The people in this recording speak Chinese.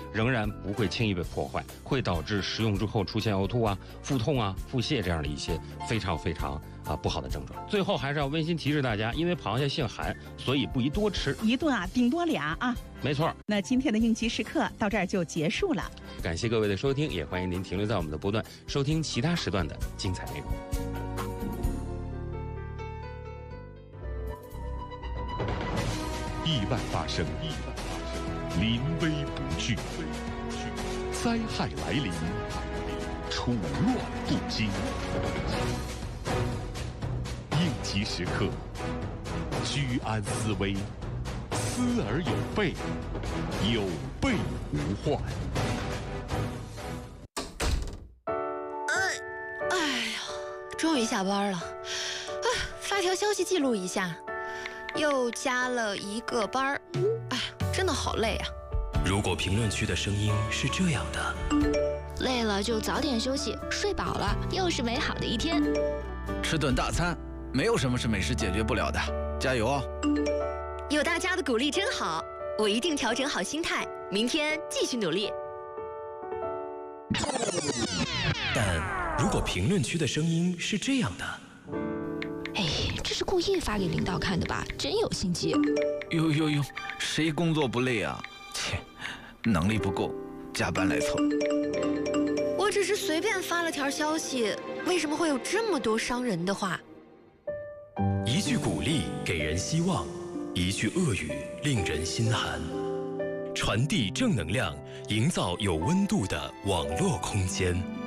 仍然不会轻易被破坏，会导致食用之后出现呕吐啊、腹痛啊、腹泻这样的一些非常不好的症状。最后还是要温馨提示大家，因为螃蟹性寒，所以不宜多吃， 一顿啊顶多俩啊。 没错。 那今天的应急时刻到这儿就结束了， 感谢各位的收听，也欢迎您停留在我们的波段收听其他时段的精彩内容。 意外发生，临危不惧，灾害来临，处乱不惊。应急时刻，居安思危，思而有备，有备无患。 终于下班了，发条消息记录一下，又加了一个班儿，真的好累啊。 如果评论区的声音是这样的， 累了就早点休息，睡饱了又是美好的一天。 吃顿大餐，没有什么是美食解决不了的，加油哦！ 有大家的鼓励真好，我一定调整好心态，明天继续努力。 但如果评论区的声音是这样的， 这是故意发给领导看的吧？真有心机。 哟，谁工作不累啊？切，能力不够，加班来凑。 我只是随便发了条消息，为什么会有这么多伤人的话？ 一句鼓励给人希望，一句恶语令人心寒。传递正能量，营造有温度的网络空间。